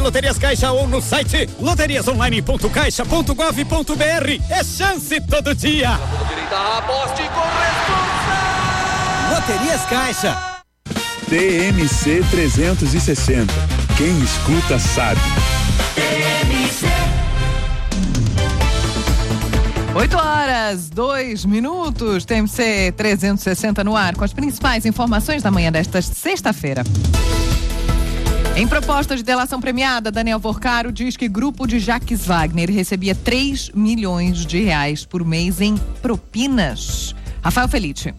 Loterias Caixa ou no site loteriasonline.caixa.gov.br. É chance todo dia. Aposte com responsa. Loterias Caixa. TMC 360. Quem escuta sabe. TMC. 8h02. TMC 360 no ar com as principais informações da manhã desta sexta-feira. Em proposta de delação premiada, Daniel Vorcaro diz que grupo de Jacques Wagner recebia 3 milhões de reais por mês em propinas. Rafael Felite.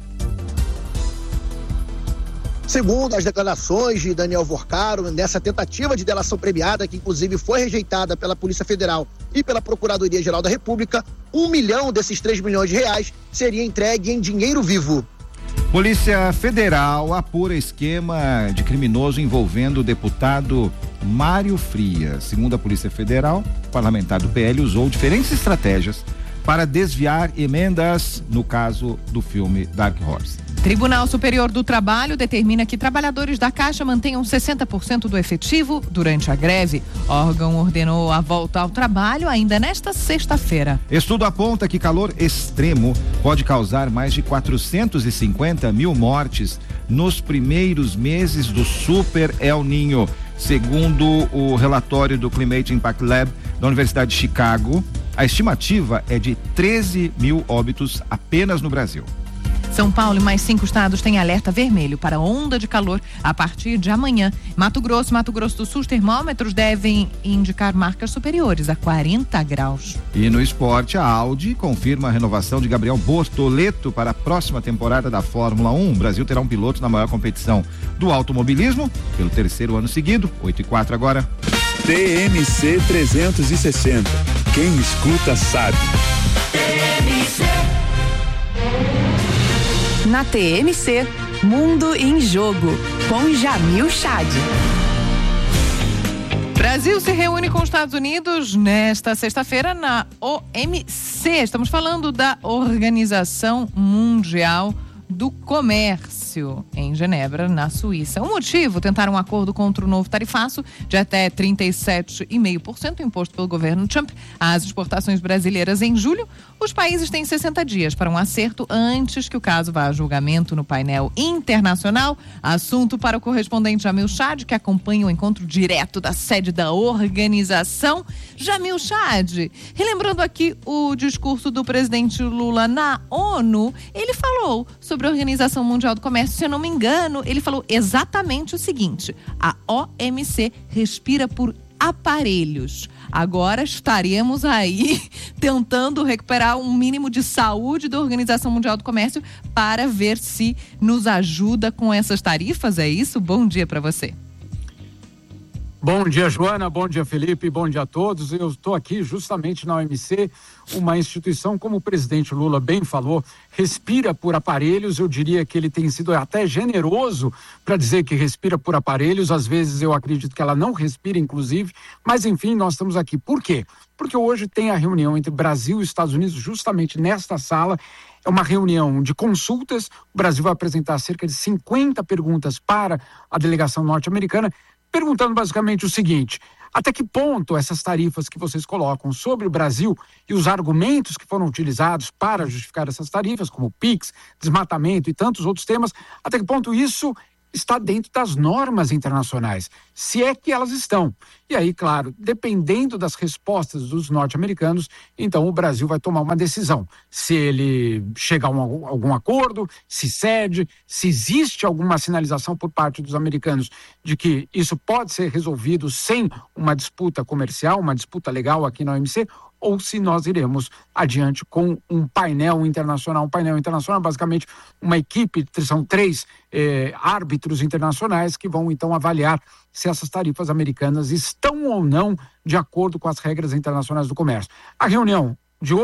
Segundo as declarações de Daniel Vorcaro, nessa tentativa de delação premiada, que inclusive foi rejeitada pela Polícia Federal e pela Procuradoria-Geral da República, 1 milhão desses 3 milhões de reais seria entregue em dinheiro vivo. Polícia Federal apura esquema de criminoso envolvendo o deputado Mário Frias. Segundo a Polícia Federal, o parlamentar do PL usou diferentes estratégias para desviar emendas no caso do filme Dark Horse. Tribunal Superior do Trabalho determina que trabalhadores da Caixa mantenham 60% do efetivo durante a greve. O órgão ordenou a volta ao trabalho ainda nesta sexta-feira. Estudo aponta que calor extremo pode causar mais de 450 mil mortes nos primeiros meses do Super El Niño. Segundo o relatório do Climate Impact Lab da Universidade de Chicago, a estimativa é de 13 mil óbitos apenas no Brasil. São Paulo e mais 5 estados têm alerta vermelho para onda de calor a partir de amanhã. Mato Grosso do Sul, os termômetros devem indicar marcas superiores a 40 graus. E no esporte, a Audi confirma a renovação de Gabriel Bortoleto para a próxima temporada da Fórmula 1. O Brasil terá um piloto na maior competição do automobilismo pelo 3º ano seguido. 8h04 agora. TMC 360. Quem escuta sabe. TMC. Na TMC, Mundo em Jogo, com Jamil Chad. Brasil se reúne com os Estados Unidos nesta sexta-feira na OMC. Estamos falando da Organização Mundial do Comércio, em Genebra, na Suíça. O motivo, tentar um acordo contra o novo tarifaço de até 37,5% imposto pelo governo Trump às exportações brasileiras em julho. Os países têm 60 dias para um acerto antes que o caso vá a julgamento no painel internacional. Assunto para o correspondente Jamil Chad, que acompanha o encontro direto da sede da organização. Jamil Chad, relembrando aqui o discurso do presidente Lula na ONU, ele falou sobre a Organização Mundial do Comércio, se eu não me engano, ele falou exatamente o seguinte: a OMC respira por aparelhos. Agora estaremos aí tentando recuperar um mínimo de saúde da Organização Mundial do Comércio para ver se nos ajuda com essas tarifas, é isso? Bom dia para você. Bom dia, Joana, bom dia, Felipe, bom dia a todos. Eu estou aqui justamente na OMC, uma instituição, como o presidente Lula bem falou, respira por aparelhos. Eu diria que ele tem sido até generoso para dizer que respira por aparelhos. Às vezes eu acredito que ela não respira, inclusive, mas enfim, nós estamos aqui. Por quê? Porque hoje tem a reunião entre Brasil e Estados Unidos justamente nesta sala. É uma reunião de consultas. O Brasil vai apresentar cerca de 50 perguntas para a delegação norte-americana, perguntando basicamente o seguinte: até que ponto essas tarifas que vocês colocam sobre o Brasil e os argumentos que foram utilizados para justificar essas tarifas, como PIX, desmatamento e tantos outros temas, até que ponto isso está dentro das normas internacionais, se é que elas estão. E aí, claro, dependendo das respostas dos norte-americanos, então o Brasil vai tomar uma decisão. Se ele chega a algum acordo, se cede, se existe alguma sinalização por parte dos americanos de que isso pode ser resolvido sem uma disputa comercial, uma disputa legal aqui na OMC, ou se nós iremos adiante com um painel internacional. Um painel internacional, basicamente, uma equipe, são 3 árbitros internacionais que vão, então, avaliar se essas tarifas americanas estão ou não de acordo com as regras internacionais do comércio. A reunião de hoje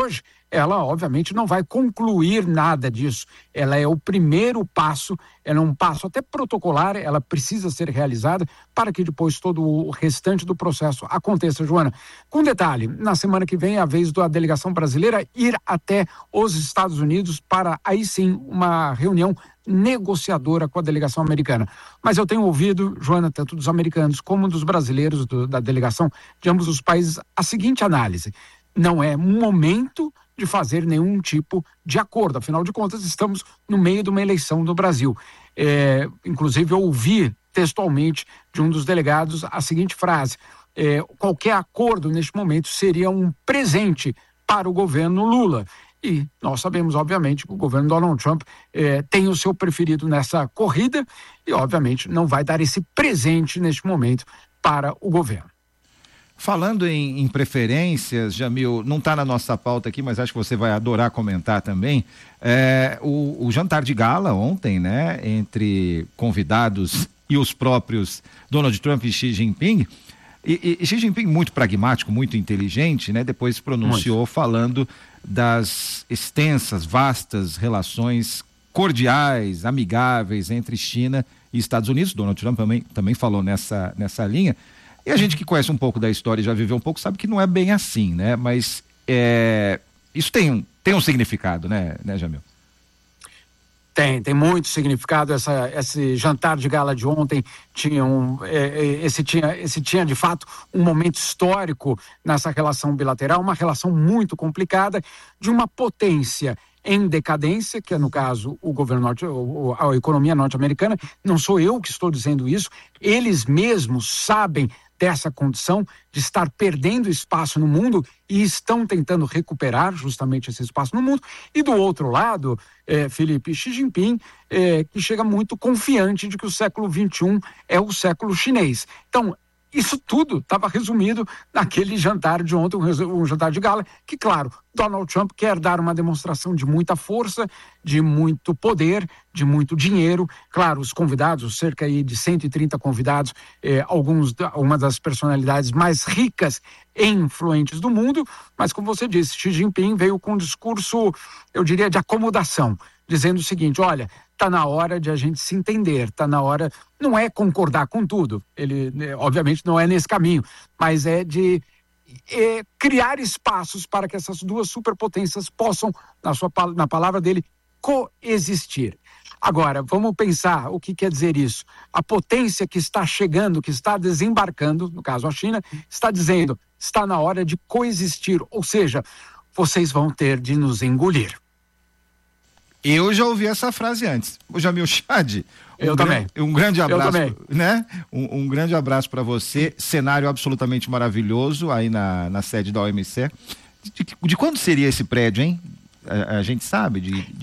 ela obviamente não vai concluir nada disso. Ela é o primeiro passo, ela é um passo até protocolar, ela precisa ser realizada para que depois todo o restante do processo aconteça, Joana. Com detalhe, na semana que vem é a vez da delegação brasileira ir até os Estados Unidos para aí sim uma reunião negociadora com a delegação americana. Mas eu tenho ouvido, Joana, tanto dos americanos como dos brasileiros da delegação de ambos os países, a seguinte análise: não é momento de fazer nenhum tipo de acordo, afinal de contas estamos no meio de uma eleição no Brasil. Inclusive eu ouvi textualmente de um dos delegados a seguinte frase: qualquer acordo neste momento seria um presente para o governo Lula. E nós sabemos, obviamente, que o governo Donald Trump tem o seu preferido nessa corrida e, obviamente, não vai dar esse presente neste momento para o governo. Falando em preferências, Jamil, não está na nossa pauta aqui, mas acho que você vai adorar comentar também. O jantar de gala ontem, né, entre convidados e os próprios Donald Trump e Xi Jinping. E Xi Jinping, muito pragmático, muito inteligente, né, depois se pronunciou falando das extensas, vastas relações cordiais, amigáveis entre China e Estados Unidos. Donald Trump também falou nessa linha. E a gente que conhece um pouco da história e já viveu um pouco sabe que não é bem assim, né? Mas isso tem um significado, né, Jamil? Tem muito significado. Esse jantar de gala de ontem tinha de fato um momento histórico nessa relação bilateral, uma relação muito complicada de uma potência em decadência, que é no caso o governo a economia norte-americana. Não sou eu que estou dizendo isso, eles mesmos sabem dessa condição de estar perdendo espaço no mundo e estão tentando recuperar justamente esse espaço no mundo. E do outro lado, Felipe, Xi Jinping, que chega muito confiante de que o século XXI é o século chinês. Então, isso tudo estava resumido naquele jantar de ontem, um jantar de gala, que, claro, Donald Trump quer dar uma demonstração de muita força, de muito poder, de muito dinheiro. Claro, os convidados, cerca aí de 130 convidados, uma das personalidades mais ricas e influentes do mundo, mas como você disse, Xi Jinping veio com um discurso, eu diria, de acomodação, dizendo o seguinte: olha, está na hora de a gente se entender, está na hora, não é concordar com tudo, ele obviamente não é nesse caminho, mas é de criar espaços para que essas duas superpotências possam, na palavra dele, coexistir. Agora, vamos pensar o que quer dizer isso. A potência que está chegando, que está desembarcando, no caso a China, está dizendo, está na hora de coexistir, ou seja, vocês vão ter de nos engolir. Eu já ouvi essa frase antes. O Jamil Chad, um grande abraço, né? Um grande abraço para você. Cenário absolutamente maravilhoso aí na sede da OMC. De quando seria esse prédio, hein? A gente sabe?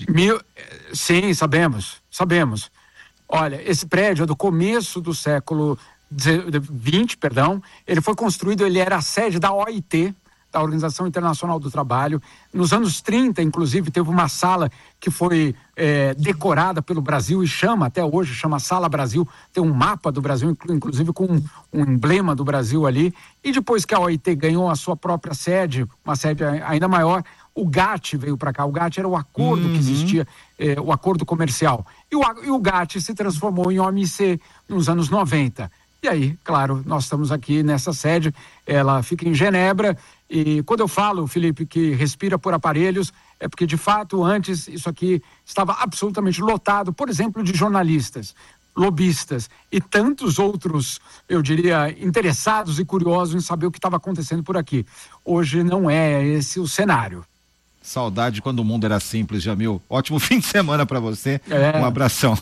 Sim, sabemos. Olha, esse prédio é do começo do século XX, ele foi construído, ele era a sede da OIT, da Organização Internacional do Trabalho. Nos anos 30, inclusive, teve uma sala que foi decorada pelo Brasil e até hoje chama Sala Brasil. Tem um mapa do Brasil, inclusive com um emblema do Brasil ali. E depois que a OIT ganhou a sua própria sede, uma sede ainda maior, o GATT veio para cá. O GATT era o acordo que existia, o acordo comercial. E o GATT se transformou em OMC nos anos 90. E aí, claro, nós estamos aqui nessa sede, ela fica em Genebra, e quando eu falo, Felipe, que respira por aparelhos, é porque de fato antes isso aqui estava absolutamente lotado, por exemplo, de jornalistas, lobistas e tantos outros, eu diria, interessados e curiosos em saber o que estava acontecendo por aqui. Hoje não é esse o cenário. Saudade quando o mundo era simples, Jamil. Ótimo fim de semana para você. Um abração.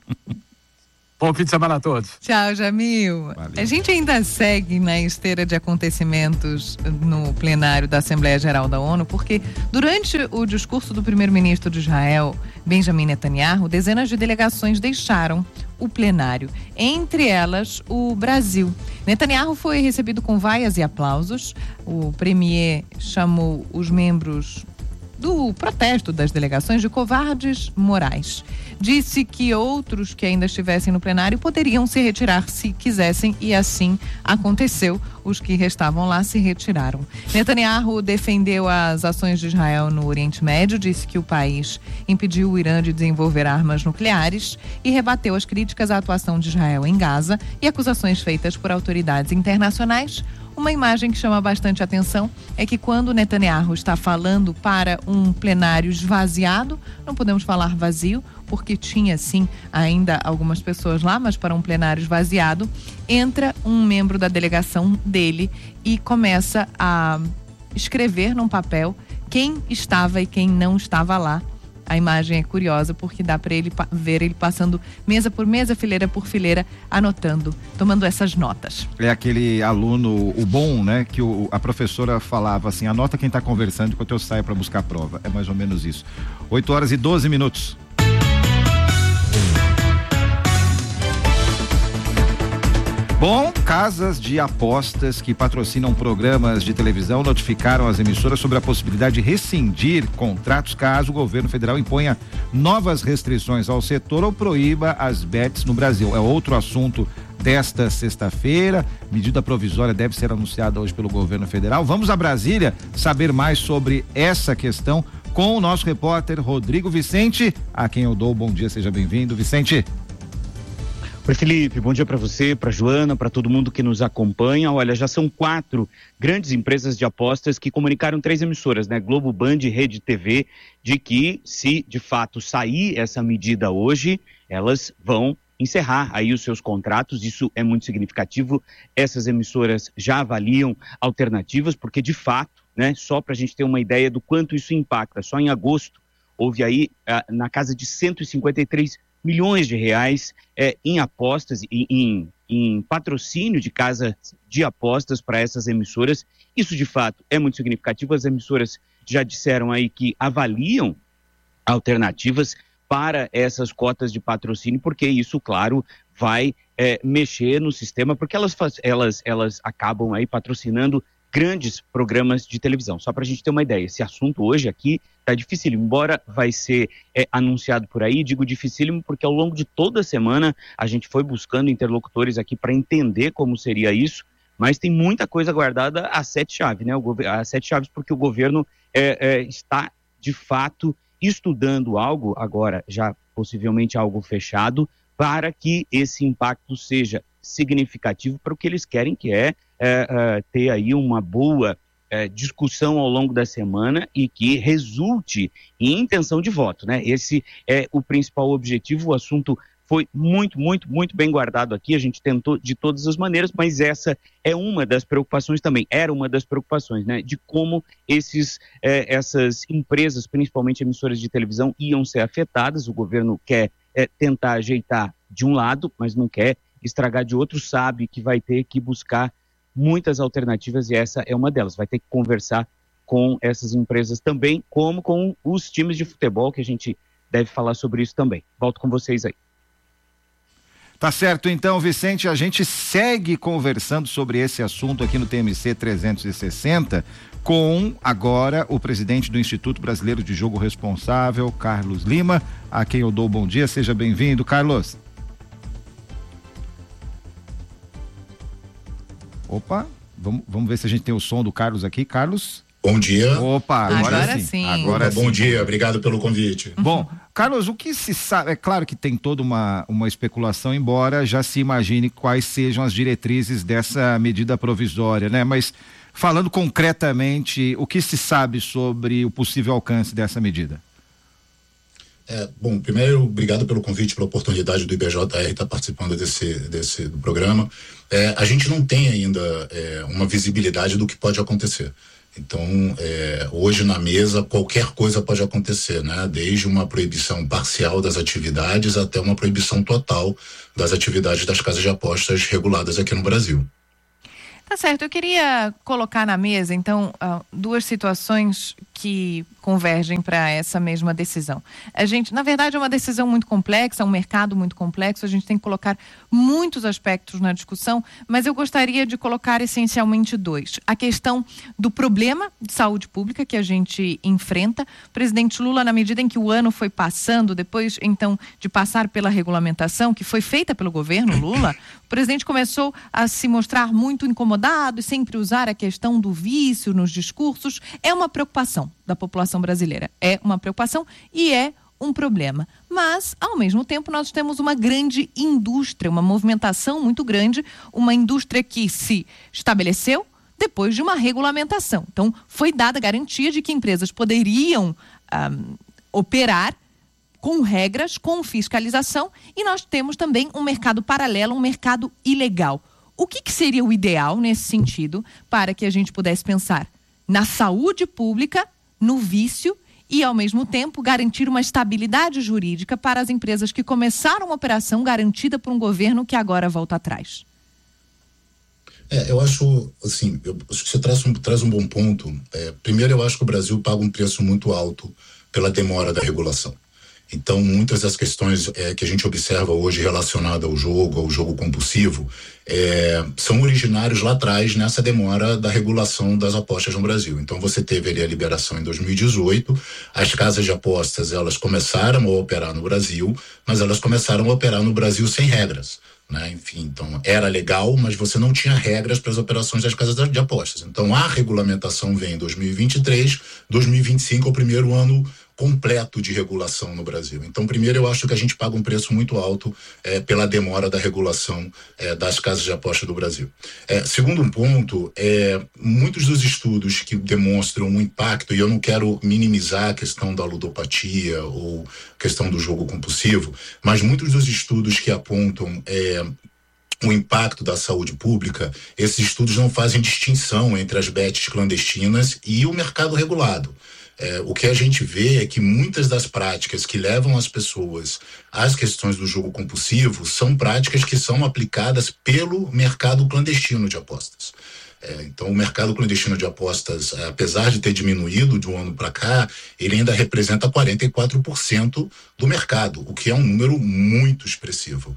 Bom fim de semana a todos. Tchau, Jamil. Valeu. A gente ainda segue na esteira de acontecimentos no plenário da Assembleia Geral da ONU, porque durante o discurso do primeiro-ministro de Israel, Benjamin Netanyahu, dezenas de delegações deixaram o plenário, entre elas o Brasil. Netanyahu foi recebido com vaias e aplausos. O premier chamou os membros do protesto das delegações de covardes morais. Disse que outros que ainda estivessem no plenário poderiam se retirar se quisessem e assim aconteceu. Os que restavam lá se retiraram. Netanyahu defendeu as ações de Israel no Oriente Médio, disse que o país impediu o Irã de desenvolver armas nucleares e rebateu as críticas à atuação de Israel em Gaza e acusações feitas por autoridades internacionais. Uma imagem que chama bastante atenção é que quando Netanyahu está falando para um plenário esvaziado, não podemos falar vazio, porque tinha sim ainda algumas pessoas lá, mas para um plenário esvaziado, entra um membro da delegação dele e começa a escrever num papel quem estava e quem não estava lá. A imagem é curiosa porque dá para ele ver ele passando mesa por mesa, fileira por fileira, anotando, tomando essas notas. É aquele aluno, o bom, né? Que a professora falava assim, anota quem está conversando enquanto eu saio para buscar a prova. É mais ou menos isso. 8h12. Bom, casas de apostas que patrocinam programas de televisão notificaram as emissoras sobre a possibilidade de rescindir contratos caso o governo federal imponha novas restrições ao setor ou proíba as bets no Brasil. É outro assunto desta sexta-feira. Medida provisória deve ser anunciada hoje pelo governo federal. Vamos a Brasília saber mais sobre essa questão com o nosso repórter Rodrigo Vicente, a quem eu dou bom dia, seja bem-vindo, Vicente. Oi, Felipe, bom dia para você, para Joana, para todo mundo que nos acompanha. Olha, já são 4 grandes empresas de apostas que comunicaram 3 emissoras, né? Globo, Band e Rede TV, de que se de fato sair essa medida hoje, elas vão encerrar aí os seus contratos. Isso é muito significativo. Essas emissoras já avaliam alternativas, porque de fato, né? Só para a gente ter uma ideia do quanto isso impacta, só em agosto houve aí na casa de 153 milhões de reais em apostas, em patrocínio de casas de apostas para essas emissoras. Isso de fato é muito significativo. As emissoras já disseram aí que avaliam alternativas para essas cotas de patrocínio, porque isso, claro, vai mexer no sistema, porque elas acabam aí patrocinando grandes programas de televisão. Só para a gente ter uma ideia, esse assunto hoje aqui está dificílimo, embora vai ser anunciado por aí. Digo dificílimo porque ao longo de toda a semana a gente foi buscando interlocutores aqui para entender como seria isso, mas tem muita coisa guardada a 7 chaves, né? A 7 chaves, porque o governo está de fato estudando algo, agora já possivelmente algo fechado, para que esse impacto seja significativo para o que eles querem, que é ter aí uma boa discussão ao longo da semana e que resulte em intenção de voto, né? Esse é o principal objetivo. O assunto foi muito, muito, muito bem guardado aqui. A gente tentou de todas as maneiras, mas essa é uma das preocupações também. Era uma das preocupações, né? De como essas empresas, principalmente emissoras de televisão, iam ser afetadas. O governo quer tentar ajeitar de um lado, mas não quer estragar de outro. Sabe que vai ter que buscar muitas alternativas e essa é uma delas. Vai ter que conversar com essas empresas também, como com os times de futebol, que a gente deve falar sobre isso também. Volto com vocês aí. Tá certo, então, Vicente, a gente segue conversando sobre esse assunto aqui no TMC 360 com agora o presidente do Instituto Brasileiro de Jogo Responsável, Carlos Lima, a quem eu dou bom dia. Seja bem-vindo, Carlos. Opa, vamos ver se a gente tem o som do Carlos aqui. Carlos? Bom dia. Opa, agora sim. Agora bom dia, obrigado pelo convite. Bom, Carlos, o que se sabe, é claro que tem toda uma especulação, embora já se imagine quais sejam as diretrizes dessa medida provisória, né? Mas falando concretamente, o que se sabe sobre o possível alcance dessa medida? Bom, primeiro, obrigado pelo convite, pela oportunidade do IBJR estar participando do programa. A gente não tem ainda uma visibilidade do que pode acontecer. Então, hoje na mesa, qualquer coisa pode acontecer, né? Desde uma proibição parcial das atividades até uma proibição total das atividades das casas de apostas reguladas aqui no Brasil. Tá certo, eu queria colocar na mesa, então, duas situações que convergem para essa mesma decisão. Na verdade, é uma decisão muito complexa, um mercado muito complexo, a gente tem que colocar muitos aspectos na discussão, mas eu gostaria de colocar essencialmente dois. A questão do problema de saúde pública que a gente enfrenta. O presidente Lula, na medida em que o ano foi passando, depois, então, de passar pela regulamentação que foi feita pelo governo Lula, o presidente começou a se mostrar muito incomodado e sempre usar a questão do vício nos discursos. É uma preocupação da população brasileira. É uma preocupação e é um problema. Mas, ao mesmo tempo, nós temos uma grande indústria, uma movimentação muito grande, uma indústria que se estabeleceu depois de uma regulamentação. Então, foi dada a garantia de que empresas poderiam operar com regras, com fiscalização, e nós temos também um mercado paralelo, um mercado ilegal. O que seria o ideal nesse sentido para que a gente pudesse pensar na saúde pública, no vício e, ao mesmo tempo, garantir uma estabilidade jurídica para as empresas que começaram uma operação garantida por um governo que agora volta atrás? Eu acho, assim, você traz um bom ponto. Primeiro, eu acho que o Brasil paga um preço muito alto pela demora da regulação. Então, muitas das questões que a gente observa hoje relacionadas ao jogo compulsivo, são originários lá atrás nessa demora da regulação das apostas no Brasil. Então, você teve ali a liberação em 2018, as casas de apostas, elas começaram a operar no Brasil, mas elas começaram a operar no Brasil sem regras, né? Enfim, então, era legal, mas você não tinha regras para as operações das casas de apostas. Então, a regulamentação vem em 2023, 2025 é o primeiro ano completo de regulação no Brasil. Então, primeiro, eu acho que a gente paga um preço muito alto pela demora da regulação das casas de aposta do Brasil. Segundo um ponto, muitos dos estudos que demonstram um impacto, e eu não quero minimizar a questão da ludopatia ou questão do jogo compulsivo, mas muitos dos estudos que apontam o impacto da saúde pública, esses estudos não fazem distinção entre as bets clandestinas e o mercado regulado. O que a gente vê é que muitas das práticas que levam as pessoas às questões do jogo compulsivo são práticas que são aplicadas pelo mercado clandestino de apostas. Então, o mercado clandestino de apostas, apesar de ter diminuído de um ano para cá, ele ainda representa 44% do mercado, o que é um número muito expressivo.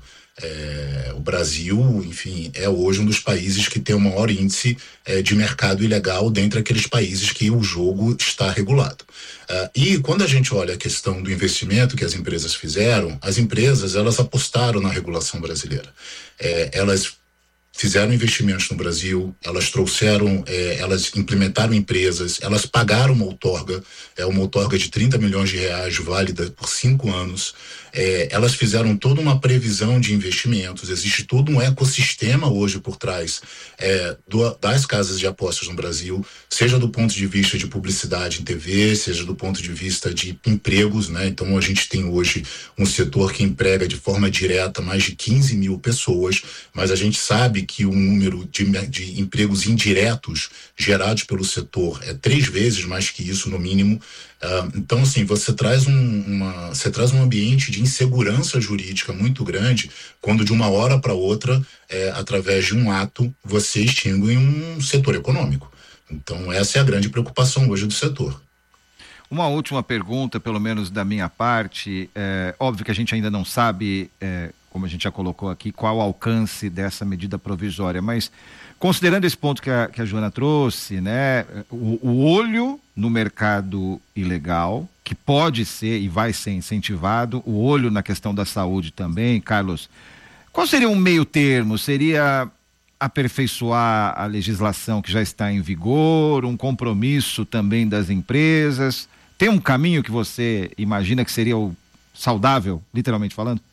O Brasil, enfim, é hoje um dos países que tem o maior índice de mercado ilegal dentre aqueles países que o jogo está regulado. E quando a gente olha a questão do investimento que as empresas fizeram, as empresas, elas apostaram na regulação brasileira. Elas fizeram investimentos no Brasil, elas trouxeram, elas implementaram empresas, elas pagaram uma outorga de 30 milhões de reais válida por 5 anos. Elas fizeram toda uma previsão de investimentos, existe todo um ecossistema hoje por trás das casas de apostas no Brasil, seja do ponto de vista de publicidade em TV, seja do ponto de vista de empregos, né? Então a gente tem hoje um setor que emprega de forma direta mais de 15 mil pessoas, mas a gente sabe que o número de empregos indiretos gerados pelo setor é 3 vezes mais que isso no mínimo. Então, assim, você traz um ambiente de insegurança jurídica muito grande quando de uma hora para outra, através de um ato, você extingue um setor econômico. Então, essa é a grande preocupação hoje do setor. Uma última pergunta, pelo menos da minha parte. Óbvio que a gente ainda não sabe, como a gente já colocou aqui, qual o alcance dessa medida provisória, mas considerando esse ponto que a Joana trouxe, né, o olho no mercado ilegal, que pode ser e vai ser incentivado, o olho na questão da saúde também, Carlos, qual seria um meio termo? Seria aperfeiçoar a legislação que já está em vigor, um compromisso também das empresas? Tem um caminho que você imagina que seria o saudável, literalmente falando?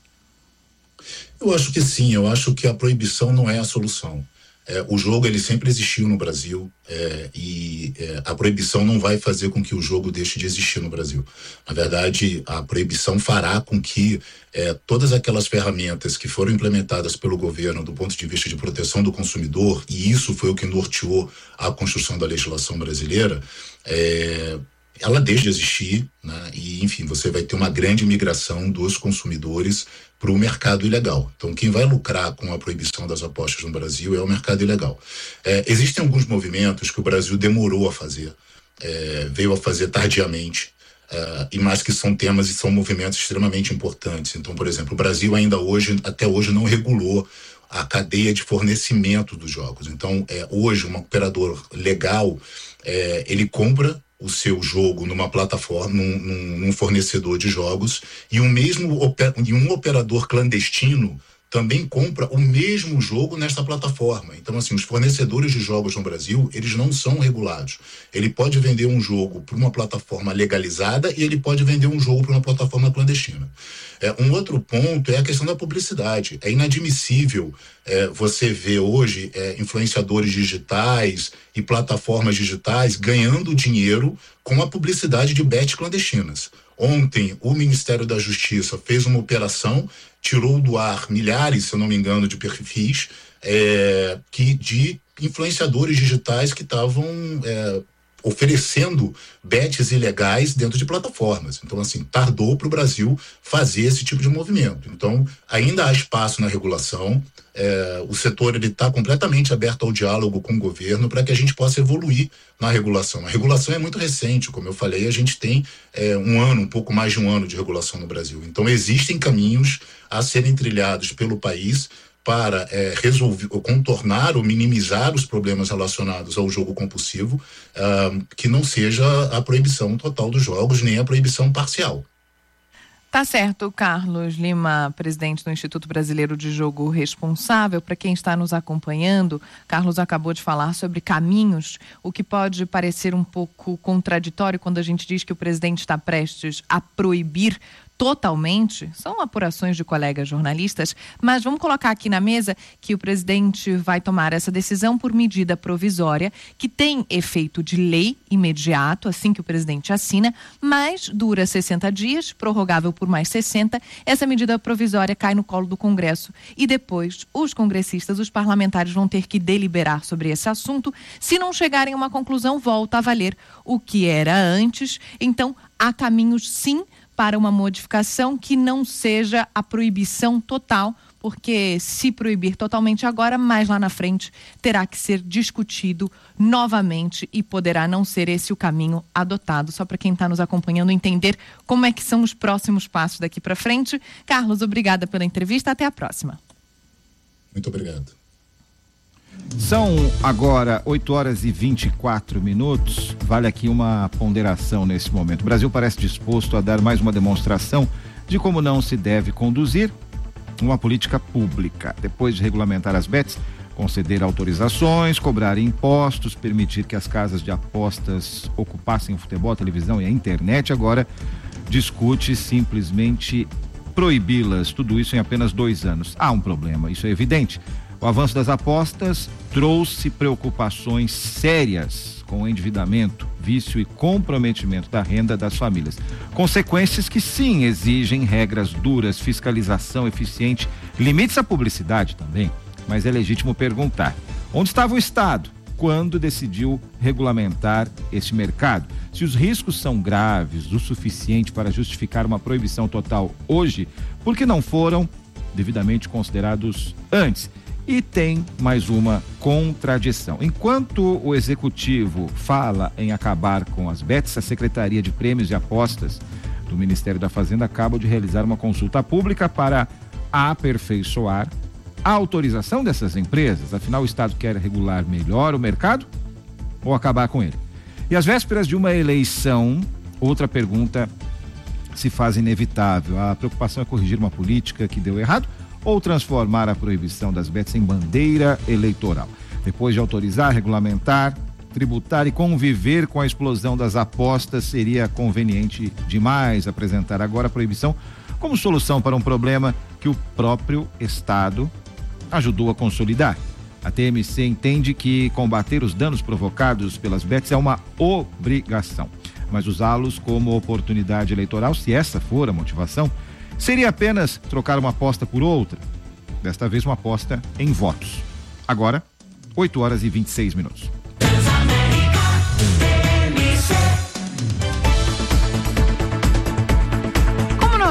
Eu acho que sim, eu acho que a proibição não é a solução. O jogo, ele sempre existiu no Brasil, e a proibição não vai fazer com que o jogo deixe de existir no Brasil. Na verdade, a proibição fará com que todas aquelas ferramentas que foram implementadas pelo governo do ponto de vista de proteção do consumidor, e isso foi o que norteou a construção da legislação brasileira, ela deixa de existir, né? E, enfim, você vai ter uma grande migração dos consumidores para o mercado ilegal. Então, quem vai lucrar com a proibição das apostas no Brasil é o mercado ilegal. Existem alguns movimentos que o Brasil demorou a fazer, veio a fazer tardiamente, e mais que são temas e são movimentos extremamente importantes. Então, por exemplo, o Brasil até hoje não regulou a cadeia de fornecimento dos jogos. Então, hoje, um operador legal, ele compra o seu jogo numa plataforma, num fornecedor de jogos, e um operador clandestino também compra o mesmo jogo nesta plataforma. Então, assim, os fornecedores de jogos no Brasil, eles não são regulados. Ele pode vender um jogo para uma plataforma legalizada e ele pode vender um jogo para uma plataforma clandestina. Um outro ponto é a questão da publicidade. É inadmissível você ver hoje influenciadores digitais e plataformas digitais ganhando dinheiro com a publicidade de bets clandestinas. Ontem, o Ministério da Justiça fez uma operação, tirou do ar milhares, se eu não me engano, de perfis de influenciadores digitais que estavam oferecendo bets ilegais dentro de plataformas. Então, assim, tardou para o Brasil fazer esse tipo de movimento. Então, ainda há espaço na regulação. O setor está completamente aberto ao diálogo com o governo para que a gente possa evoluir na regulação. A regulação é muito recente, como eu falei, a gente tem um pouco mais de um ano de regulação no Brasil. Então, existem caminhos a serem trilhados pelo país para contornar ou minimizar os problemas relacionados ao jogo compulsivo, que não seja a proibição total dos jogos, nem a proibição parcial. Tá certo, Carlos Lima, presidente do Instituto Brasileiro de Jogo Responsável. Para quem está nos acompanhando, Carlos acabou de falar sobre caminhos, o que pode parecer um pouco contraditório quando a gente diz que o presidente está prestes a proibir totalmente, são apurações de colegas jornalistas, mas vamos colocar aqui na mesa que o presidente vai tomar essa decisão por medida provisória, que tem efeito de lei imediato, assim que o presidente assina, mas dura 60 dias, prorrogável por mais 60, essa medida provisória cai no colo do Congresso e depois os congressistas, os parlamentares vão ter que deliberar sobre esse assunto. Se não chegarem a uma conclusão, volta a valer o que era antes. Então, há caminhos sim para uma modificação que não seja a proibição total, porque se proibir totalmente agora, mais lá na frente terá que ser discutido novamente e poderá não ser esse o caminho adotado. Só para quem está nos acompanhando entender como é que são os próximos passos daqui para frente. Carlos, obrigada pela entrevista, até a próxima. Muito obrigado. São agora 8h24. Vale aqui uma ponderação nesse momento. O Brasil parece disposto a dar mais uma demonstração de como não se deve conduzir uma política pública. Depois de regulamentar as bets, conceder autorizações, cobrar impostos, permitir que as casas de apostas ocupassem o futebol, a televisão e a internet, agora discute simplesmente proibi-las. Tudo isso em apenas 2 anos. Há um problema, isso é evidente. O avanço das apostas trouxe preocupações sérias com o endividamento, vício e comprometimento da renda das famílias. Consequências que sim exigem regras duras, fiscalização eficiente, limites à publicidade também. Mas é legítimo perguntar: onde estava o Estado quando decidiu regulamentar este mercado? Se os riscos são graves o suficiente para justificar uma proibição total hoje, por que não foram devidamente considerados antes? E tem mais uma contradição. Enquanto o executivo fala em acabar com as bets, a Secretaria de Prêmios e Apostas do Ministério da Fazenda acaba de realizar uma consulta pública para aperfeiçoar a autorização dessas empresas. Afinal, o Estado quer regular melhor o mercado ou acabar com ele? E às vésperas de uma eleição, outra pergunta se faz inevitável. A preocupação é corrigir uma política que deu errado ou transformar a proibição das bets em bandeira eleitoral. Depois de autorizar, regulamentar, tributar e conviver com a explosão das apostas, seria conveniente demais apresentar agora a proibição como solução para um problema que o próprio Estado ajudou a consolidar. A TMC entende que combater os danos provocados pelas bets é uma obrigação, mas usá-los como oportunidade eleitoral, se essa for a motivação, seria apenas trocar uma aposta por outra, desta vez uma aposta em votos. Agora, 8h26.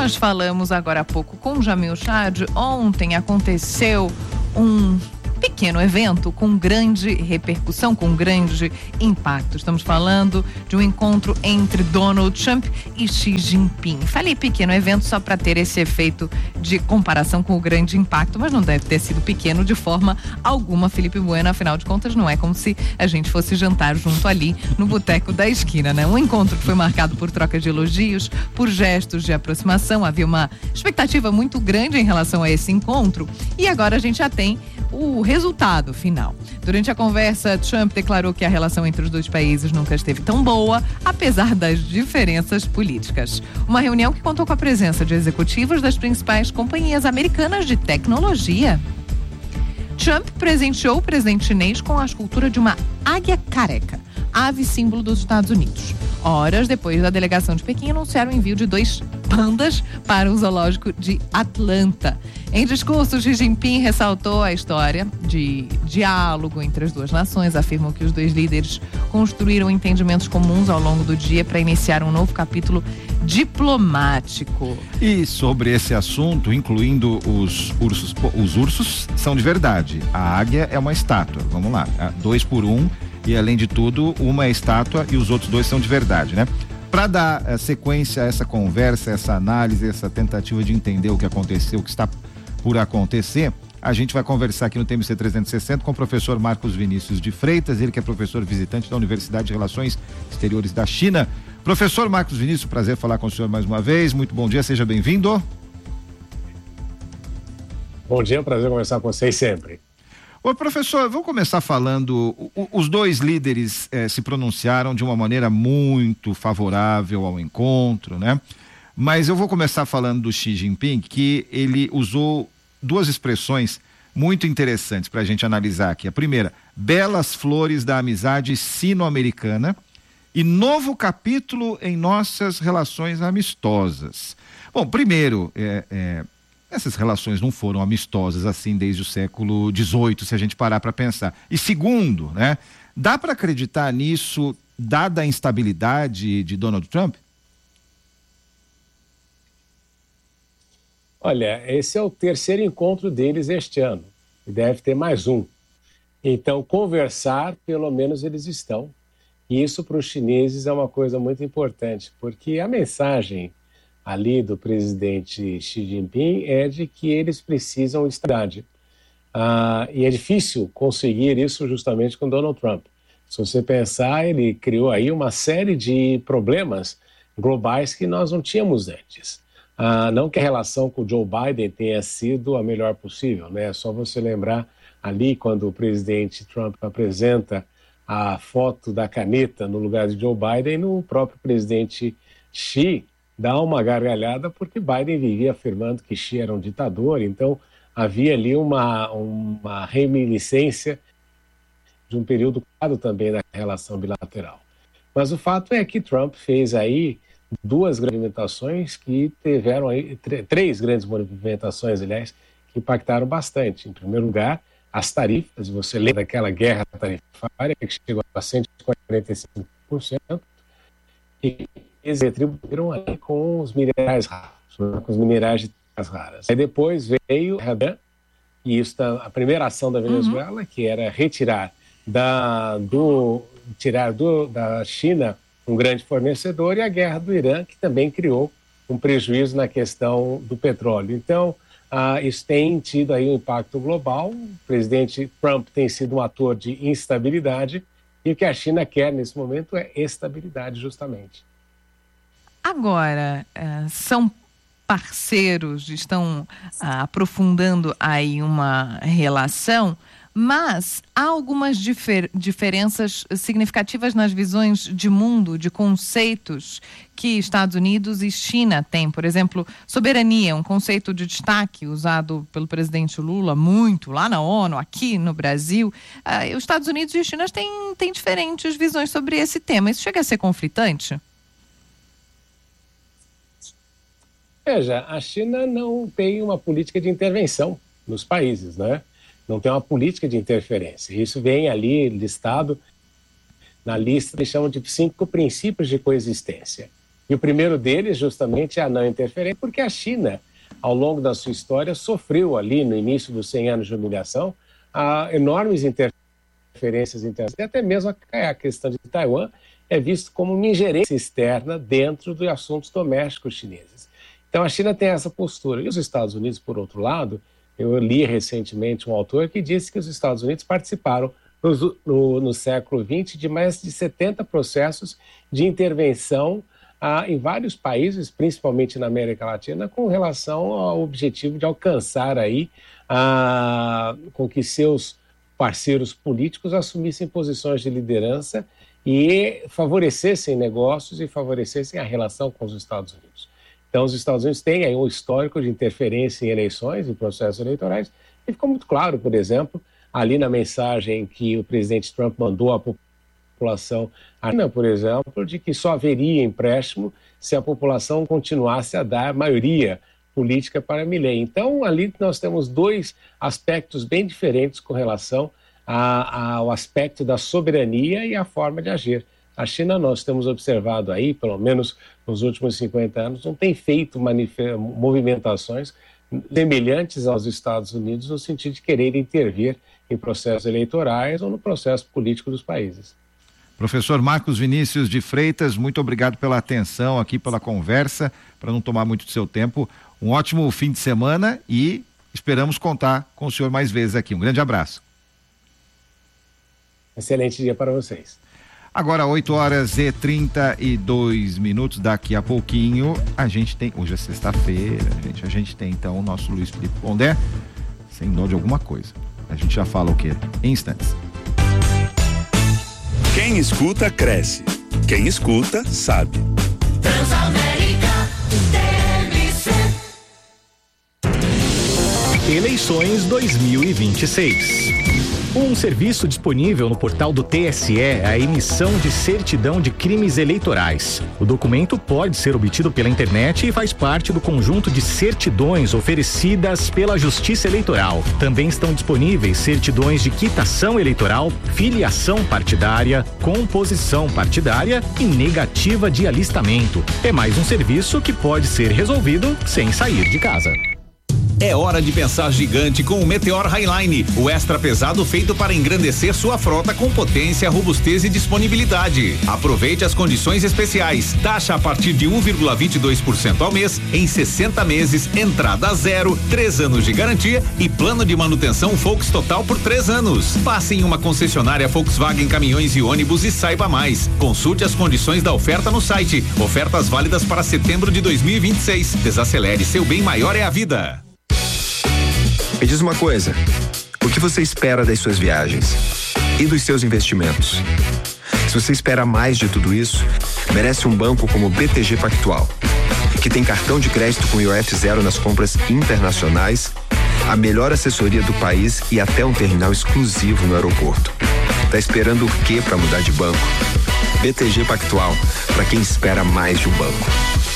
nós falamos agora há pouco com Jamil Chad, ontem aconteceu um pequeno evento com grande repercussão, com grande impacto. Estamos falando de um encontro entre Donald Trump e Xi Jinping. Falei pequeno evento só para ter esse efeito de comparação com o grande impacto, mas não deve ter sido pequeno de forma alguma, Felipe Bueno. Afinal de contas, não é como se a gente fosse jantar junto ali no boteco da esquina, né? Um encontro que foi marcado por troca de elogios, por gestos de aproximação. Havia uma expectativa muito grande em relação a esse encontro e agora a gente já tem o resultado final. Durante a conversa, Trump declarou que a relação entre os dois países nunca esteve tão boa, apesar das diferenças políticas. Uma reunião que contou com a presença de executivos das principais companhias americanas de tecnologia. Trump presenteou o presidente chinês com a escultura de uma águia careca, ave símbolo dos Estados Unidos. Horas depois da delegação de Pequim anunciar o envio de 2 pandas para o zoológico de Atlanta. Em discurso, Xi Jinping ressaltou a história de diálogo entre as duas nações, afirmou que os dois líderes construíram entendimentos comuns ao longo do dia para iniciar um novo capítulo diplomático. E sobre esse assunto, incluindo os ursos são de verdade. A águia é uma estátua. Vamos lá, 2 por 1. E além de tudo, uma é estátua e os outros 2 são de verdade, né? Para dar sequência a essa conversa, essa análise, essa tentativa de entender o que aconteceu, o que está por acontecer, a gente vai conversar aqui no TMC 360 com o professor Marcos Vinícius de Freitas, ele que é professor visitante da Universidade de Relações Exteriores da China. Professor Marcos Vinícius, prazer falar com o senhor mais uma vez, muito bom dia, seja bem-vindo. Bom dia, é um prazer conversar com vocês sempre. Ô, professor, vamos começar falando, os dois líderes se pronunciaram de uma maneira muito favorável ao encontro, né? Mas eu vou começar falando do Xi Jinping, que ele usou 2 expressões muito interessantes para a gente analisar aqui. A primeira, belas flores da amizade sino-americana e novo capítulo em nossas relações amistosas. Bom, primeiro, essas relações não foram amistosas assim desde o século XVIII, se a gente parar para pensar. E segundo, né, dá para acreditar nisso, dada a instabilidade de Donald Trump? Olha, esse é o 3º encontro deles este ano, e deve ter mais um. Então, conversar, pelo menos eles estão. E isso para os chineses é uma coisa muito importante, porque a mensagem ali do presidente Xi Jinping é de que eles precisam de estabilidade. E é difícil conseguir isso justamente com Donald Trump. Se você pensar, ele criou aí uma série de problemas globais que nós não tínhamos antes. Não que a relação com o Joe Biden tenha sido a melhor possível, né? É só você lembrar ali quando o presidente Trump apresenta a foto da caneta no lugar de Joe Biden, o próprio presidente Xi dá uma gargalhada porque Biden vivia afirmando que Xi era um ditador, então havia ali uma reminiscência de um período claro também da relação bilateral. Mas o fato é que Trump fez aí 2 grandes movimentações que tiveram aí, 3 grandes movimentações, aliás, que impactaram bastante. Em primeiro lugar, as tarifas, você lembra daquela guerra tarifária que chegou a 145%, e eles retribuíram aí com os minerais raros, com os minerais de terras raras. Aí depois veio e isso a primeira ação da Venezuela, que era retirar da China um grande fornecedor, e a guerra do Irã, que também criou um prejuízo na questão do petróleo. Então, isso tem tido aí um impacto global. O presidente Trump tem sido um ator de instabilidade, e o que a China quer nesse momento é estabilidade, justamente. Agora, são parceiros, estão aprofundando aí uma relação, mas há algumas diferenças significativas nas visões de mundo, de conceitos que Estados Unidos e China têm. Por exemplo, soberania, um conceito de destaque usado pelo presidente Lula muito lá na ONU, aqui no Brasil. Os Estados Unidos e a China têm diferentes visões sobre esse tema. Isso chega a ser conflitante? Veja, a China não tem uma política de intervenção nos países, né? Não tem uma política de interferência. Isso vem ali listado na lista, eles chamam de 5 princípios de coexistência. E o primeiro deles, justamente, é a não interferência, porque a China, ao longo da sua história, sofreu ali, no início dos 100 anos de humilhação, enormes interferências internacionais. E até mesmo a questão de Taiwan é visto como uma ingerência externa dentro dos assuntos domésticos chineses. Então, a China tem essa postura. E os Estados Unidos, por outro lado, eu li recentemente um autor que disse que os Estados Unidos participaram no século XX de mais de 70 processos de intervenção em vários países, principalmente na América Latina, com relação ao objetivo de alcançar aí com que seus parceiros políticos assumissem posições de liderança e favorecessem negócios e favorecessem a relação com os Estados Unidos. Então, os Estados Unidos têm aí um histórico de interferência em eleições, em processos eleitorais, e ficou muito claro, por exemplo, ali na mensagem que o presidente Trump mandou à população, por exemplo, de que só haveria empréstimo se a população continuasse a dar maioria política para Milei. Então, ali nós temos dois aspectos bem diferentes com relação ao aspecto da soberania e a forma de agir. A China, nós temos observado aí, pelo menos nos últimos 50 anos, não tem feito movimentações semelhantes aos Estados Unidos no sentido de querer intervir em processos eleitorais ou no processo político dos países. Professor Marcos Vinícius de Freitas, muito obrigado pela atenção aqui, pela conversa, para não tomar muito do seu tempo. Um ótimo fim de semana e esperamos contar com o senhor mais vezes aqui. Um grande abraço. Excelente dia para vocês. Agora 8h32, daqui a pouquinho a gente tem, hoje é sexta-feira, a gente tem então o nosso Luiz Felipe Pondé, sem dó de alguma coisa. A gente já fala o quê? Em instantes. Quem escuta, cresce. Quem escuta, sabe. Transamérica TMC. Eleições 2026. Um serviço disponível no portal do TSE é a emissão de certidão de crimes eleitorais. O documento pode ser obtido pela internet e faz parte do conjunto de certidões oferecidas pela Justiça Eleitoral. Também estão disponíveis certidões de quitação eleitoral, filiação partidária, composição partidária e negativa de alistamento. É mais um serviço que pode ser resolvido sem sair de casa. É hora de pensar gigante com o Meteor Highline, o extra pesado feito para engrandecer sua frota com potência, robustez e disponibilidade. Aproveite as condições especiais. Taxa a partir de 1,22% ao mês, em 60 meses, entrada zero, 3 anos de garantia e plano de manutenção Volks Total por 3 anos. Passe em uma concessionária Volkswagen Caminhões e Ônibus e saiba mais. Consulte as condições da oferta no site. Ofertas válidas para setembro de 2026. Desacelere, seu bem maior é a vida. Me diz uma coisa, o que você espera das suas viagens e dos seus investimentos? Se você espera mais de tudo isso, merece um banco como o BTG Pactual, que tem cartão de crédito com IOF zero nas compras internacionais, a melhor assessoria do país e até um terminal exclusivo no aeroporto. Tá esperando o quê para mudar de banco? BTG Pactual, para quem espera mais de um banco.